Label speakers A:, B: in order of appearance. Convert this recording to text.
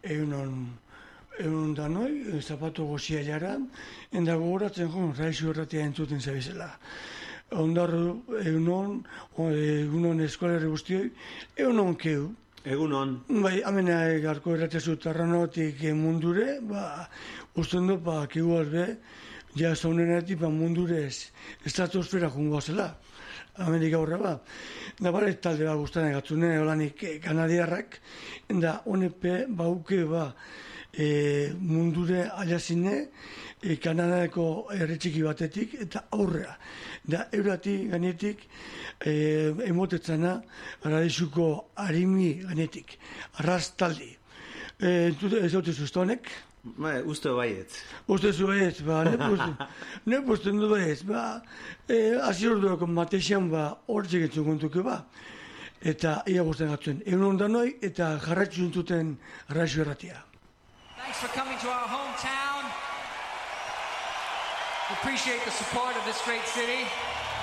A: egun danoi, zapatu gozia jara, enda gogoratzen Raixo Erratia entzuten zabizela. Ondarru, egunon eskolarri guztioi, egunon keu.
B: Egunon.
A: Bai, amena garko erratezu tarranotik mundure, usten du, keu albe, ja zaunenetik mundurez estratosfera jungoa zela. Amerika horra Da bare talde guztane gatzune, holanik kanadiarrak, da honepe bauke mundure aliazine, Kanadako herritxiki batetik eta aurrea. Da eurati ganetik emotetzana Radixuko harimi ganetik, arrastaldi. Ez dut zuztonek?
B: Uste baietz.
A: Uste zu baietz, ne posten du baietz, hasi orduako mateixan hor txegetzen kontuke eta ia guztien gatzuen. Egun ondanoi eta jarratxu zintuten Raixo Erratia.
C: Thanks for coming to our hometown. We appreciate the support of this great city.